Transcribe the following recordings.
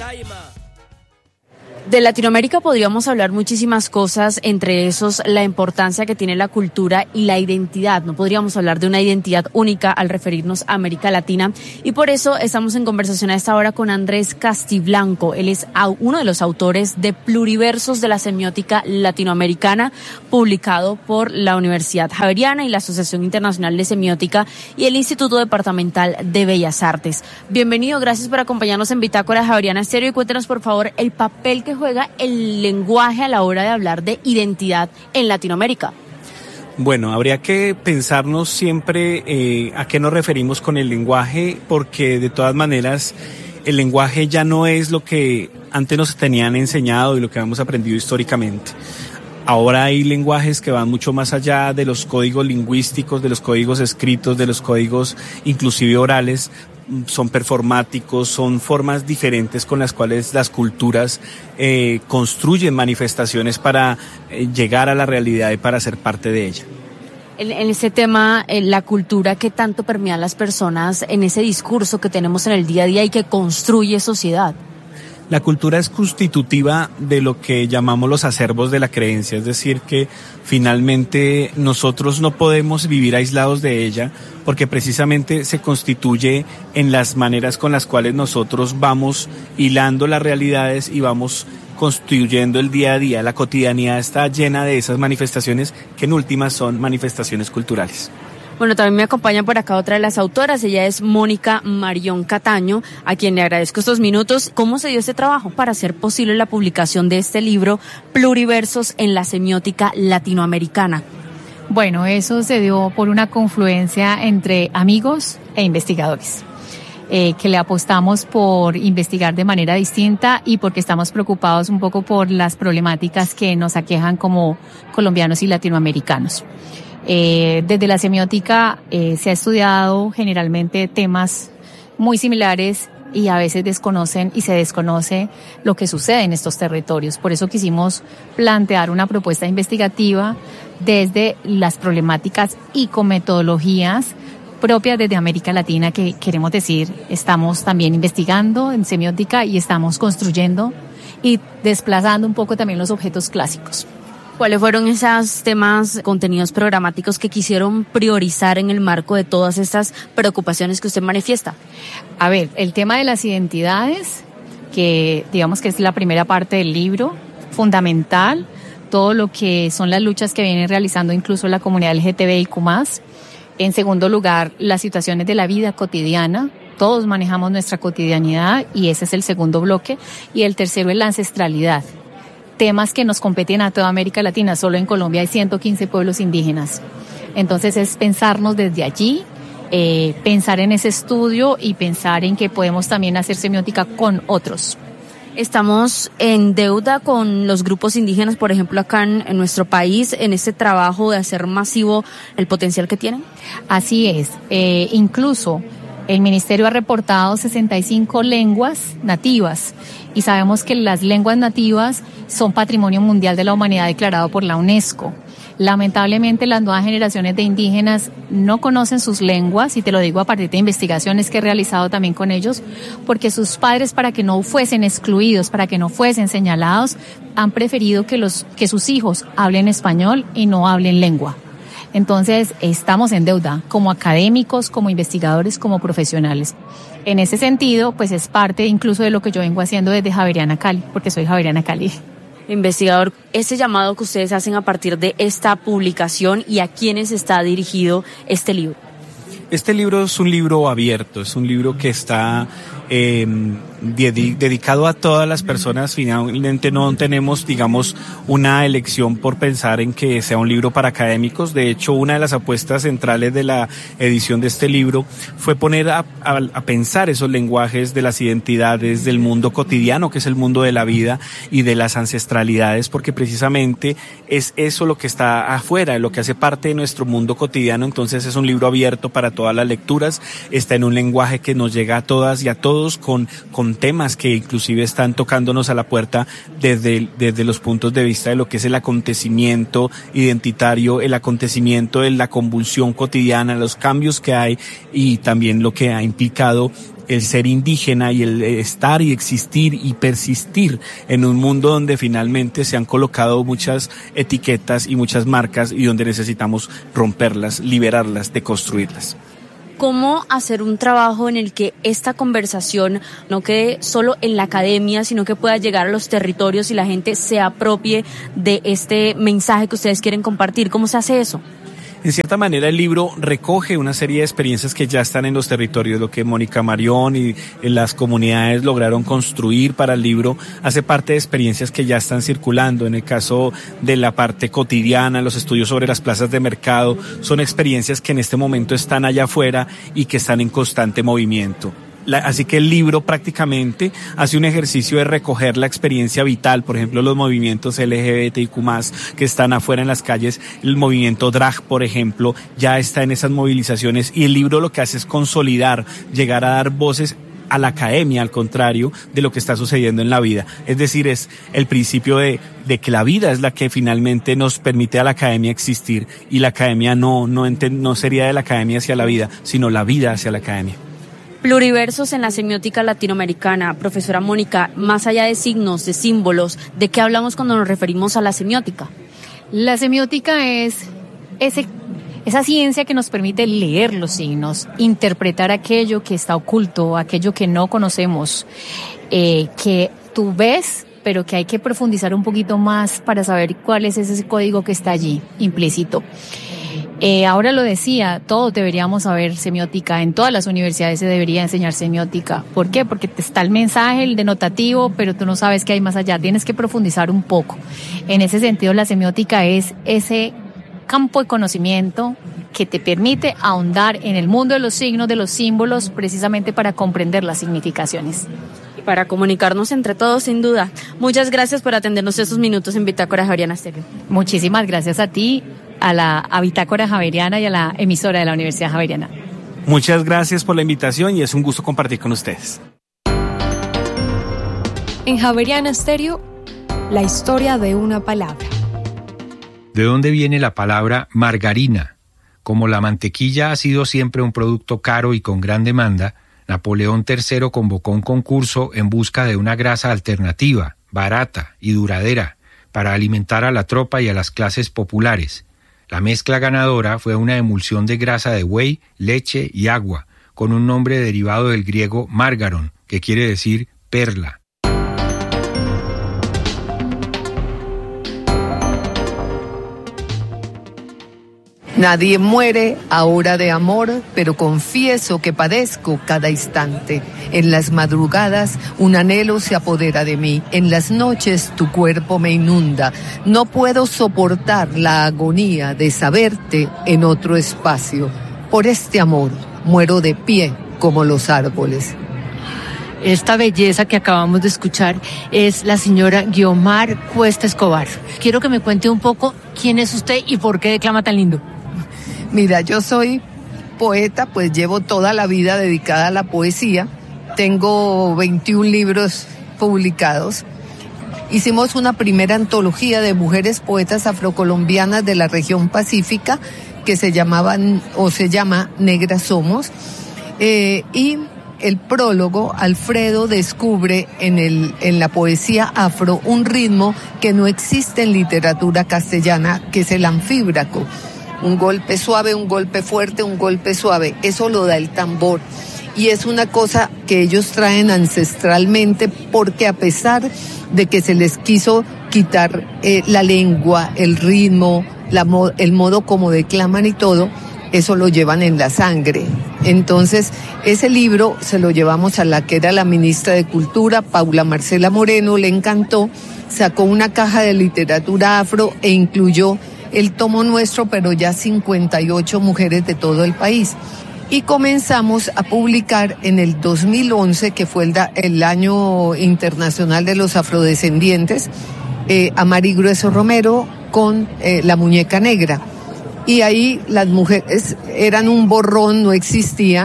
De Latinoamérica podríamos hablar muchísimas cosas, entre esos la importancia que tiene la cultura y la identidad. No podríamos hablar de una identidad única al referirnos a América Latina, y por eso estamos en conversación a esta hora con Andrés Castiblanco. Él es uno de los autores de Pluriversos de la Semiótica Latinoamericana, publicado por la Universidad Javeriana y la Asociación Internacional de Semiótica y el Instituto Departamental de Bellas Artes. Bienvenido, gracias por acompañarnos en Bitácora Javeriana Estéreo, y cuéntenos por favor el papel que juega el lenguaje a la hora de hablar de identidad en Latinoamérica. Bueno, habría que pensarnos siempre a qué nos referimos con el lenguaje, porque de todas maneras el lenguaje ya no es lo que antes nos tenían enseñado y lo que hemos aprendido históricamente. Ahora hay lenguajes que van mucho más allá de los códigos lingüísticos, de los códigos escritos, de los códigos inclusive orales. Son performáticos, son formas diferentes con las cuales las culturas construyen manifestaciones para llegar a la realidad y para ser parte de ella. En ese tema, la cultura, ¿qué tanto permea a las personas en ese discurso que tenemos en el día a día y que construye sociedad? La cultura es constitutiva de lo que llamamos los acervos de la creencia, es decir, que finalmente nosotros no podemos vivir aislados de ella, porque precisamente se constituye en las maneras con las cuales nosotros vamos hilando las realidades y vamos construyendo el día a día. La cotidianidad está llena de esas manifestaciones que en últimas son manifestaciones culturales. Bueno, también me acompaña por acá otra de las autoras, ella es Mónica Marión Cataño, a quien le agradezco estos minutos. ¿Cómo se dio este trabajo para hacer posible la publicación de este libro, Pluriversos en la Semiótica Latinoamericana? Bueno, eso se dio por una confluencia entre amigos e investigadores, que le apostamos por investigar de manera distinta y porque estamos preocupados un poco por las problemáticas que nos aquejan como colombianos y latinoamericanos. Desde la semiótica se ha estudiado generalmente temas muy similares y a veces se desconoce lo que sucede en estos territorios. Por eso quisimos plantear una propuesta investigativa desde las problemáticas y con metodologías propias desde América Latina, que queremos decir, estamos también investigando en semiótica y estamos construyendo y desplazando un poco también los objetos clásicos. ¿Cuáles fueron esos temas, contenidos programáticos que quisieron priorizar en el marco de todas estas preocupaciones que usted manifiesta? A ver, el tema de las identidades, que digamos que es la primera parte del libro, fundamental, todo lo que son las luchas que viene realizando incluso la comunidad LGTBIQ+. En segundo lugar, las situaciones de la vida cotidiana. Todos manejamos nuestra cotidianidad y ese es el segundo bloque. Y el tercero es la ancestralidad. Temas que nos competen a toda América Latina. Solo en Colombia hay 115 pueblos indígenas. Entonces es pensarnos desde allí, pensar en ese estudio y pensar en que podemos también hacer semiótica con otros. Estamos en deuda con los grupos indígenas, por ejemplo, acá en nuestro país, en este trabajo de hacer masivo el potencial que tienen. Así es. Incluso el Ministerio ha reportado 65 lenguas nativas y sabemos que las lenguas nativas son Patrimonio Mundial de la Humanidad declarado por la UNESCO. Lamentablemente las nuevas generaciones de indígenas no conocen sus lenguas, y te lo digo a partir de investigaciones que he realizado también con ellos, porque sus padres, para que no fuesen excluidos, para que no fuesen señalados, han preferido que sus hijos hablen español y no hablen lengua. Entonces estamos en deuda como académicos, como investigadores, como profesionales. En ese sentido, pues es parte incluso de lo que yo vengo haciendo desde Javeriana Cali, porque soy Javeriana Cali. Investigador, ese llamado que ustedes hacen a partir de esta publicación, ¿y a quiénes está dirigido este libro? Este libro es un libro abierto, es un libro que está dedicado a todas las personas. Finalmente no tenemos, digamos, una elección por pensar en que sea un libro para académicos. De hecho, una de las apuestas centrales de la edición de este libro fue poner a pensar esos lenguajes de las identidades, del mundo cotidiano, que es el mundo de la vida y de las ancestralidades, porque precisamente es eso lo que está afuera, lo que hace parte de nuestro mundo cotidiano. Entonces es un libro abierto para todas las lecturas, está en un lenguaje que nos llega a todas y a todos con con temas que inclusive están tocándonos a la puerta desde los puntos de vista de lo que es el acontecimiento identitario, el acontecimiento de la convulsión cotidiana, los cambios que hay y también lo que ha implicado el ser indígena y el estar y existir y persistir en un mundo donde finalmente se han colocado muchas etiquetas y muchas marcas y donde necesitamos romperlas, liberarlas, deconstruirlas. ¿Cómo hacer un trabajo en el que esta conversación no quede solo en la academia, sino que pueda llegar a los territorios y la gente se apropie de este mensaje que ustedes quieren compartir? ¿Cómo se hace eso? En cierta manera el libro recoge una serie de experiencias que ya están en los territorios, lo que Mónica Marión y las comunidades lograron construir para el libro hace parte de experiencias que ya están circulando. En el caso de la parte cotidiana, los estudios sobre las plazas de mercado, son experiencias que en este momento están allá afuera y que están en constante movimiento. Así que el libro prácticamente hace un ejercicio de recoger la experiencia vital, por ejemplo, los movimientos LGBTIQ+, que están afuera en las calles, el movimiento drag, por ejemplo, ya está en esas movilizaciones, y el libro lo que hace es consolidar, llegar a dar voces a la academia, al contrario de lo que está sucediendo en la vida. Es decir, es el principio de que la vida es la que finalmente nos permite a la academia existir, y la academia no sería de la academia hacia la vida, sino la vida hacia la academia. Pluriversos en la semiótica latinoamericana. Profesora Mónica, más allá de signos, de símbolos, ¿de qué hablamos cuando nos referimos a la semiótica? La semiótica es esa ciencia que nos permite leer los signos, interpretar aquello que está oculto, aquello que no conocemos, que tú ves, pero que hay que profundizar un poquito más para saber cuál es ese código que está allí, implícito. Ahora lo decía, todos deberíamos saber semiótica, en todas las universidades se debería enseñar semiótica. ¿Por qué? Porque te está el mensaje, el denotativo, pero tú no sabes qué hay más allá, tienes que profundizar un poco. En ese sentido, la semiótica es ese campo de conocimiento que te permite ahondar en el mundo de los signos, de los símbolos, precisamente para comprender las significaciones. Y para comunicarnos entre todos, sin duda. Muchas gracias por atendernos estos minutos en Bitácora Javeriana Estéreo. Muchísimas gracias a ti, a Bitácora Javeriana y a la emisora de la Universidad Javeriana. Muchas gracias por la invitación y es un gusto compartir con ustedes. En Javeriana Estéreo, la historia de una palabra. ¿De dónde viene la palabra margarina? Como la mantequilla ha sido siempre un producto caro y con gran demanda, Napoleón III convocó un concurso en busca de una grasa alternativa, barata y duradera, para alimentar a la tropa y a las clases populares. La mezcla ganadora fue una emulsión de grasa de buey, leche y agua, con un nombre derivado del griego margaron, que quiere decir perla. Nadie muere ahora de amor, pero confieso que padezco cada instante. En las madrugadas un anhelo se apodera de mí, en las noches tu cuerpo me inunda. No puedo soportar la agonía de saberte en otro espacio. Por este amor muero de pie como los árboles. Esta belleza que acabamos de escuchar es la señora Guiomar Cuesta Escobar. Quiero que me cuente un poco quién es usted y por qué declama tan lindo. Mira, yo soy poeta, pues llevo toda la vida dedicada a la poesía. Tengo 21 libros publicados. Hicimos una primera antología de mujeres poetas afrocolombianas de la región pacífica que se llama Negras Somos. Y el prólogo, Alfredo descubre en la poesía afro un ritmo que no existe en literatura castellana, que es el anfíbraco. Un golpe suave, un golpe fuerte, un golpe suave. Eso lo da el tambor. Y es una cosa que ellos traen ancestralmente porque a pesar de que se les quiso quitar la lengua, el ritmo, el modo como declaman y todo, eso lo llevan en la sangre. Entonces, ese libro se lo llevamos a la que era la ministra de Cultura, Paula Marcela Moreno, le encantó, sacó una caja de literatura afro e incluyó el tomo nuestro, pero ya 58 mujeres de todo el país. Y comenzamos a publicar en el 2011, que fue el año internacional de los afrodescendientes, a Mari Grueso Romero con La Muñeca Negra. Y ahí las mujeres eran un borrón, no existían,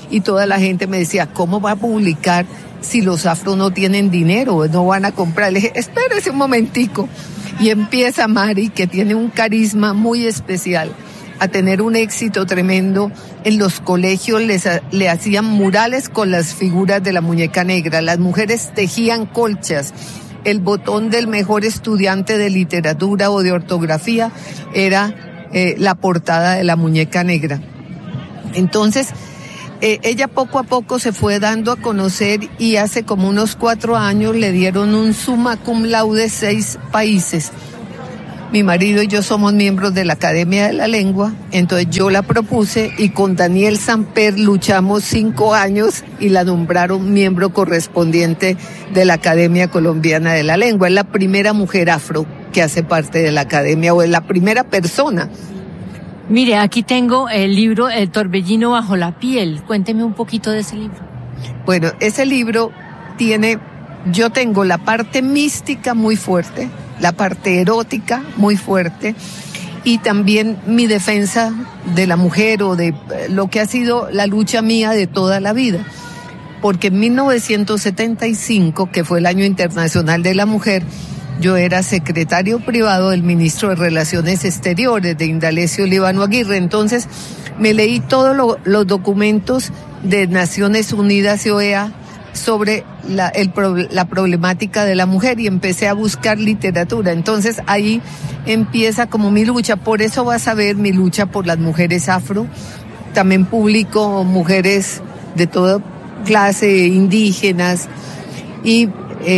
y toda la gente me decía, ¿cómo va a publicar si los afro no tienen dinero, no van a comprar? Le dije, espérese un momentico. Y empieza Mari, que tiene un carisma muy especial, a tener un éxito tremendo. En los colegios le hacían murales con las figuras de la muñeca negra, las mujeres tejían colchas. El botón del mejor estudiante de literatura o de ortografía era la portada de la muñeca negra. Entonces, ella poco a poco se fue dando a conocer y hace como unos 4 años le dieron un summa cum laude 6 países. Mi marido y yo somos miembros de la Academia de la Lengua, entonces yo la propuse y con Daniel Samper luchamos 5 años y la nombraron miembro correspondiente de la Academia Colombiana de la Lengua. Es la primera mujer afro que hace parte de la Academia, o es la primera persona. Mire, aquí tengo el libro El torbellino bajo la piel. Cuénteme un poquito de ese libro. Bueno, ese libro yo tengo la parte mística muy fuerte, la parte erótica muy fuerte, y también mi defensa de la mujer o de lo que ha sido la lucha mía de toda la vida. Porque en 1975, que fue el Año Internacional de la Mujer, yo era secretario privado del ministro de Relaciones Exteriores, de Indalecio Líbano Aguirre. Entonces me leí todos los documentos de Naciones Unidas y OEA sobre la problemática de la mujer y empecé a buscar literatura. Entonces ahí empieza como mi lucha. Por eso vas a ver mi lucha por las mujeres afro. También publico mujeres de toda clase, indígenas, y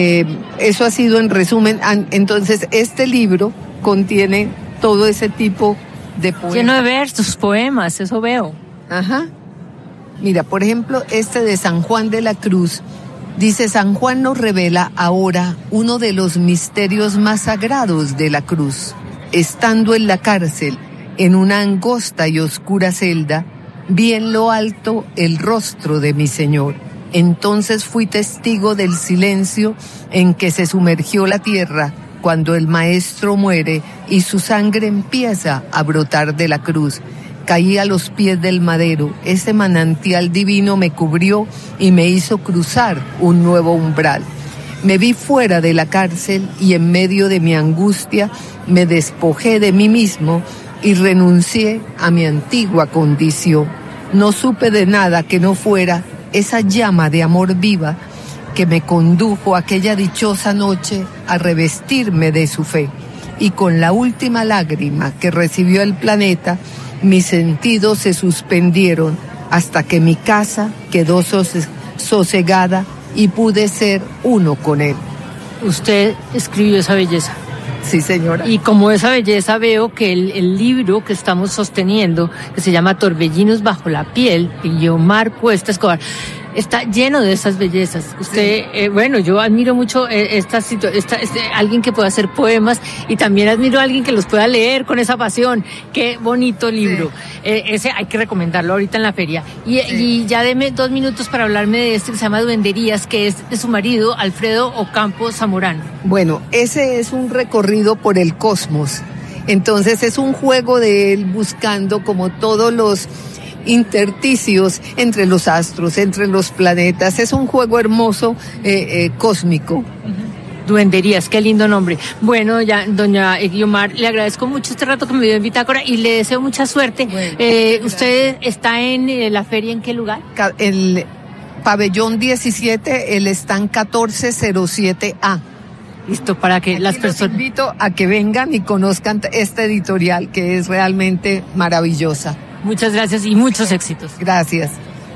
eso ha sido en resumen. Entonces este libro contiene todo ese tipo de poemas. Lleno de versos, poemas, eso veo. Ajá. Mira, por ejemplo, este de San Juan de la Cruz. Dice, San Juan nos revela ahora uno de los misterios más sagrados de la cruz. Estando en la cárcel, en una angosta y oscura celda, vi en lo alto el rostro de mi Señor. Entonces fui testigo del silencio en que se sumergió la tierra cuando el Maestro muere y su sangre empieza a brotar de la cruz. Caí a los pies del madero, ese manantial divino me cubrió y me hizo cruzar un nuevo umbral. Me vi fuera de la cárcel y en medio de mi angustia me despojé de mí mismo y renuncié a mi antigua condición. No supe de nada que no fuera esa llama de amor viva que me condujo aquella dichosa noche a revestirme de su fe. Y con la última lágrima que recibió el planeta, mis sentidos se suspendieron hasta que mi casa quedó sosegada y pude ser uno con él. Usted escribió esa belleza. Sí, señora. Y como esa belleza veo que el libro que estamos sosteniendo, que se llama Torbellinos bajo la piel, de Guiomar Cuesta Escobar, está lleno de esas bellezas. Usted, sí. Bueno, yo admiro mucho alguien que pueda hacer poemas y también admiro a alguien que los pueda leer con esa pasión. Qué bonito libro. Sí. Ese hay que recomendarlo ahorita en la feria. Y ya deme 2 minutos para hablarme de este que se llama Duenderías, que es de su marido, Alfredo Ocampo Zamorano. Bueno, ese es un recorrido por el cosmos. Entonces es un juego de él buscando como todos los intersticios entre los astros, entre los planetas. Es un juego hermoso, cósmico. Duenderías, qué lindo nombre. Bueno, ya, doña Guiomar, le agradezco mucho este rato que me dio en Bitácora y le deseo mucha suerte. Bueno, ¿usted está en la feria en qué lugar? El pabellón 17, el stand 1407A. Listo, para que las personas... Los invito a que vengan y conozcan esta editorial que es realmente maravillosa. Muchas gracias y muchos éxitos. Gracias.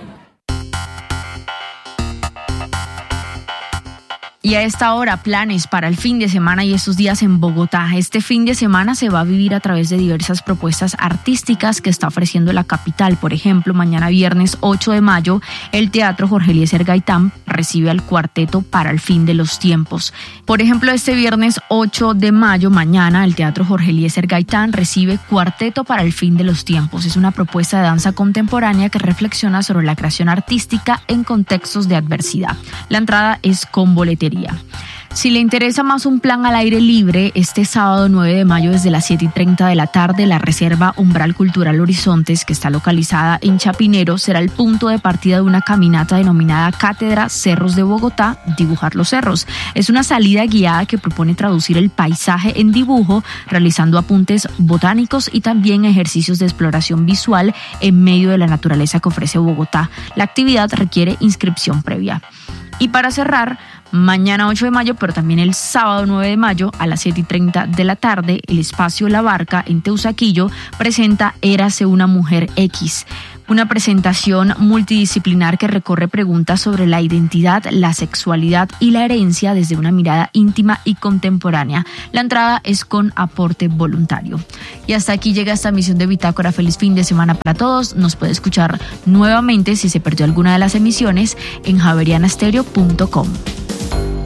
Y a esta hora, planes para el fin de semana y estos días en Bogotá. Este fin de semana se va a vivir a través de diversas propuestas artísticas que está ofreciendo la capital. Por ejemplo, mañana viernes 8 de mayo, el Teatro Jorge Eliezer Gaitán recibe al Cuarteto para el Fin de los Tiempos. Por ejemplo, este viernes 8 de mayo, mañana, el Teatro Jorge Eliezer Gaitán recibe Cuarteto para el Fin de los Tiempos. Es una propuesta de danza contemporánea que reflexiona sobre la creación artística en contextos de adversidad. La entrada es con boletería. Si le interesa más un plan al aire libre, este sábado 9 de mayo desde las 7:30 de la tarde, la Reserva Umbral Cultural Horizontes, que está localizada en Chapinero, será el punto de partida de una caminata denominada Cátedra Cerros de Bogotá, Dibujar los Cerros. Es una salida guiada que propone traducir el paisaje en dibujo, realizando apuntes botánicos y también ejercicios de exploración visual en medio de la naturaleza que ofrece Bogotá. La actividad requiere inscripción previa. Y para cerrar, mañana 8 de mayo, pero también el sábado 9 de mayo a las 7:30 de la tarde, el espacio La Barca en Teusaquillo presenta Érase una mujer X, una presentación multidisciplinar que recorre preguntas sobre la identidad, la sexualidad y la herencia desde una mirada íntima y contemporánea. La entrada es con aporte voluntario. Y hasta aquí llega esta emisión de Bitácora. Feliz fin de semana para todos. Nos puede escuchar nuevamente si se perdió alguna de las emisiones en javerianastereo.com.